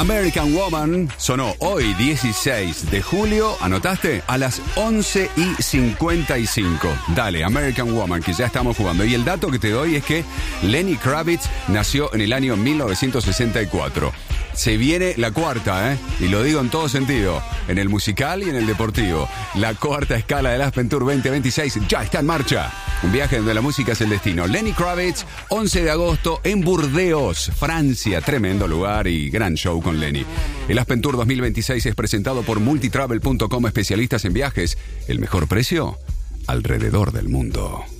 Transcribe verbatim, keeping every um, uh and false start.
American Woman sonó hoy, dieciséis de julio, ¿anotaste? A las once y cincuenta y cinco. Dale, American Woman, que ya estamos jugando. Y el dato que te doy es que Lenny Kravitz nació en el año mil novecientos sesenta y cuatro. Se viene la cuarta, ¿eh? Y lo digo en todo sentido, en el musical y en el deportivo. La cuarta escala del Aspen Tour veinte veintiséis ya está en marcha. Un viaje donde la música es el destino. Lenny Kravitz, once de agosto en Burdeos, Francia. Tremendo lugar y gran show con Lenny. El Aspen Tour dos mil veintiséis es presentado por multitravel punto com, especialistas en viajes. El mejor precio alrededor del mundo.